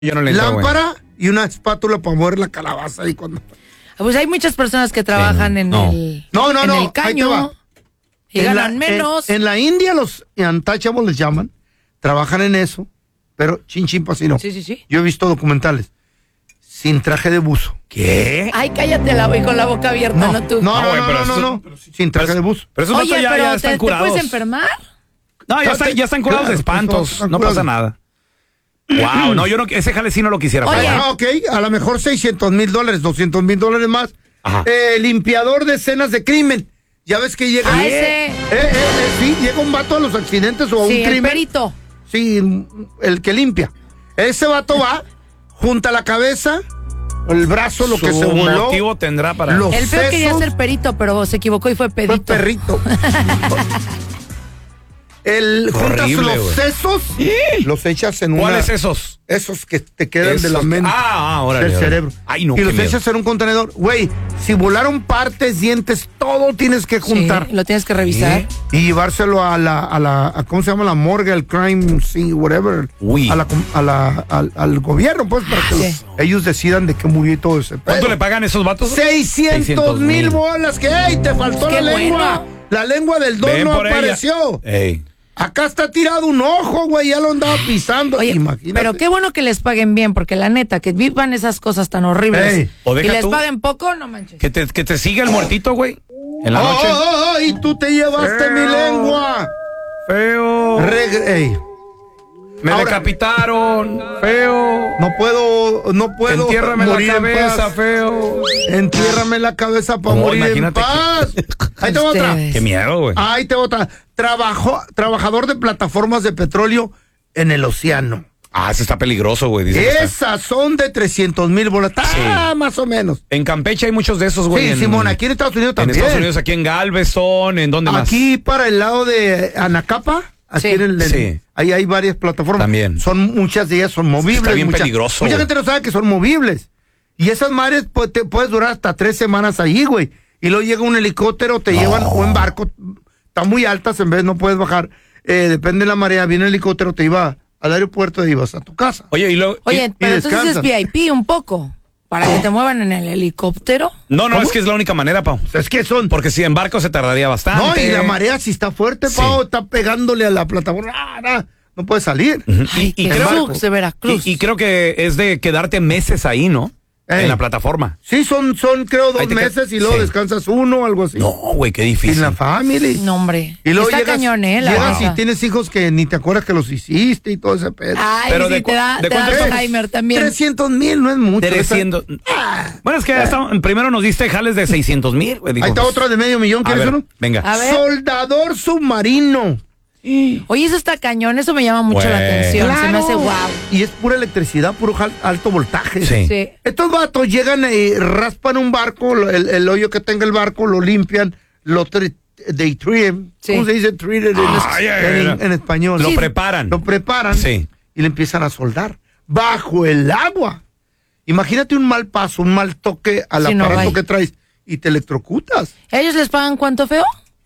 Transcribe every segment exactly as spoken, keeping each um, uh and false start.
Yo no le entro, lámpara güey. Y una espátula para mover la calabaza y cuando... Pues hay muchas personas que trabajan sí, en, no. el, no, no, en no, el caño y en ganan la, menos. En, en la India los untouchables les llaman, trabajan en eso, pero chin chin pasino. Sí, sí, sí. Yo he visto documentales sin traje de buzo. ¿Qué? Ay, cállate la voy con la boca abierta, no, no tú. No, no, no, no, pero no, no, eso- no, pero sí- sin traje de buzo. Pero esos Oye, vatos ya, pero ya te, están te curados. puedes enfermar. No, ya están, ya están curados Claro, de espantos. están No curados. pasa nada. Wow, no, yo no, ese jale sí no lo quisiera. Oye. pagar. Ah, ok, a lo mejor seiscientos mil dólares, doscientos mil dólares más. Ajá. Eh, limpiador de escenas de crimen. Ya ves que llega... Ah, eh, ese. eh, eh, eh, sí, llega un vato a los accidentes o a Sí, un el crimen. perito. Sí, el que limpia. Ese vato va, junta la cabeza, el brazo, lo Su que se voló. motivo tendrá para... Los El feo quería sesos. ser perito, pero se equivocó y fue Fue pedito. perrito. El juntas Horrible, los güey. sesos, los echas en una... ¿Cuáles esos? Esos que te quedan Esos de la que- mente. Ah, ah, órale, del órale. cerebro. Ay, no, y qué los miedo. echas en un contenedor. Güey, si volaron partes, dientes, todo tienes que juntar. Sí, lo tienes que revisar. Y llevárselo a la, a la, a, ¿cómo se llama? La morgue, al crime scene, whatever. Uy. A la, a la, al, al gobierno, pues, para que Sí. los- ellos decidan de qué murió y todo ese ¿Cuánto pedo. le pagan esos vatos? seiscientos mil bolas, que, ey, te faltó Qué la lengua. bueno. La lengua del don Ven no por ella. apareció. Ey. Acá está tirado un ojo, güey, ya lo andaba pisando. Oye, Imagínate. pero qué bueno que les paguen bien, porque la neta, que vivan esas cosas tan horribles Ey, o y deja les tú- paguen poco, no manches. Que te, que te siga el muertito, güey. En la Oh, noche. oh, oh, y tú te llevaste Feo. mi lengua. Feo. Regre- ey, Me Ahora- decapitaron. Feo. no puedo, no puedo Entiérrame morir la en cabeza, paz. feo. Entiérrame la cabeza para No, morir en imagínate paz. Ahí te va otra. Ustedes. Qué miedo, güey. Ahí te va otra. Trabajo, trabajador de plataformas de petróleo en el océano. Ah, ese está peligroso, güey. Dice que está- Esas son de trescientos mil bolas. Ah, Sí. más o menos. En Campeche hay muchos de esos, güey. Sí, en- Simón, aquí en Estados Unidos En también. Estados Unidos, aquí en Galveston, ¿en dónde más? Aquí para el lado de Anacapa, aquí Sí. en el, Sí. ahí hay varias plataformas. También. Son muchas de ellas son movibles. Está bien mucha, peligroso, Mucha güey. gente no sabe que son movibles. Y esas madres pues, te puedes durar hasta tres semanas ahí, güey. Y luego llega un helicóptero, te llevan o en barco, están muy altas, en vez no puedes bajar. Eh, depende de la marea, viene el helicóptero, te iba al aeropuerto y ibas a tu casa. Oye, y luego... Oye, y- pero entonces descansas. es V I P un poco, para que te muevan en el helicóptero. No, no, ¿Cómo? es que es la única manera, Pau. Es que son... Porque si en barco se tardaría bastante. No, y la marea si está fuerte, Sí. Pau, está pegándole a la plataforma. Ah, no, no puedes salir. Ay, y qué creo- flux de Veracruz. Y, y creo que es de quedarte meses ahí, ¿no? Ey. En la plataforma. Sí, son, son creo dos Ahí te qued- meses y luego sí. descansas uno, algo así. No, güey, qué Sin difícil. la familia. No, hombre. Y luego Está llegas, cañón, ¿eh? La llegas neta. y tienes hijos que ni te acuerdas que los hiciste y todo ese pedo. Ay, Pero sí, de te cu- da, ¿de te da cuánto estamos? Alzheimer también. trescientos mil no es mucho. trescientos. Bueno, es que ya está- primero nos diste jales de seiscientos mil, güey. digo, Ahí está pues, otra de medio millón, A ¿quieres ver, uno? venga. A ver. Soldador submarino. Oye, eso está cañón, eso me llama mucho la Güey. atención. Se me Claro. hace wow. Y es pura electricidad, puro jal- alto voltaje. Sí. Sí. Estos vatos llegan y raspan un barco, lo- el, el hoyo que tenga el barco, lo limpian, lo tri- they treat, Sí. ¿cómo se dice treated en, Ay, ay, en- ay. en español? Lo Sí. preparan. Lo preparan Sí. y le empiezan a soldar bajo el agua. Imagínate un mal paso, un mal toque al Sí, no, aparato vaya. que traes y te electrocutas. ¿Ellos les pagan cuánto, feo?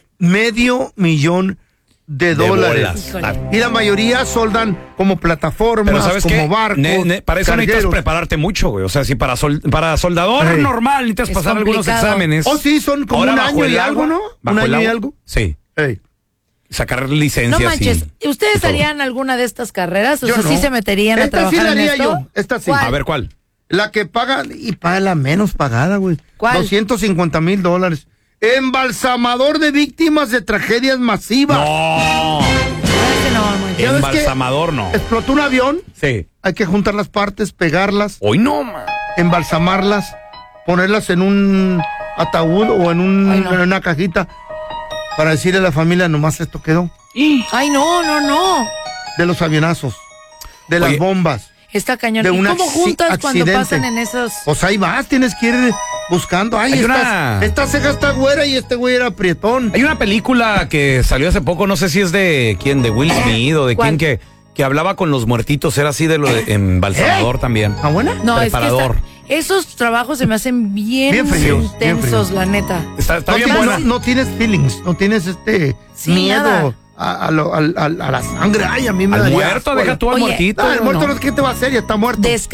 Medio millón de, De dólares. bolas. Híjole. Y la mayoría soldan como plataformas, Pero ¿sabes como qué? barcos. Ne- ne- para eso necesitas cargueros. prepararte mucho, güey. O sea, si para, sol- para soldador Ey. normal necesitas Es pasar algunos complicado. exámenes. Oh, sí, son como Ahora, un bajo año el y agua, algo, ¿no? bajo Un el año y agua. algo. Sí. Ey. Sacar licencias. No manches. y- ¿Ustedes y todo. harían alguna de estas carreras? O Yo sea, no. ¿sí se meterían a Esta sí trabajar la en haría esto? yo, esta sí. ¿Cuál? A ver, ¿cuál? La que paga, y paga la menos pagada, güey. ¿Cuál? doscientos cincuenta mil dólares. Embalsamador de víctimas de tragedias masivas. No. Ese no, muy ¿Ya ves que Embalsamador, no. Explotó un avión, Sí. hay que juntar las partes, pegarlas, Hoy no, man. embalsamarlas, ponerlas en un ataúd o en, un, Ay, no. en una cajita para decirle a la familia, nomás esto quedó. Ay, no, no, no. De los avionazos, de las Oye. bombas. Está cañón. De ¿Y un cómo acci- juntas cuando accidente. pasan en esos? Pues ahí vas, tienes que ir buscando. Ay, Hay esta, una- esta ceja está güera y este güey era prietón. Hay una película que salió hace poco, no sé si es de quién, de Will Smith o de ¿Cuál? quién, que, que hablaba con los muertitos, era así de lo de embalsamador también. ¿Está buena? No, Preparador. es que está- esos trabajos se me hacen bien, Bien fríos, bien intensos, fríos. la neta. Está, está No, bien tienes, buena. no, no tienes feelings, no tienes este Sí, miedo. nada. a, a, lo- al- al- a la sangre. Ay, a mí me Al daría muerto, asco. deja tú al Oye, muertito. Ah, el muerto no. no, ¿qué te va a hacer? Ya está muerto.